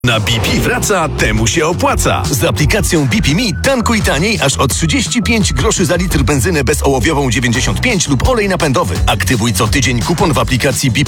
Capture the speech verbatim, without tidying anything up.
Na B P wraca, temu się opłaca. Z aplikacją B P Me tankuj taniej aż o trzydzieści pięć groszy za litr benzynę bezołowiową dziewięćdziesiąt pięć lub olej napędowy. Aktywuj co tydzień kupon w aplikacji B P